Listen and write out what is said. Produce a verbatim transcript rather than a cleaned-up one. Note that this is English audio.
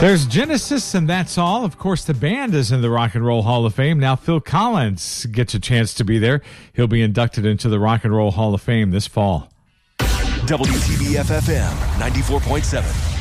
There's Genesis, and that's all. Of course, the band is in the Rock and Roll Hall of Fame. Now Phil Collins gets a chance to be there. He'll be inducted into the Rock and Roll Hall of Fame this fall. W T B F F M ninety-four point seven.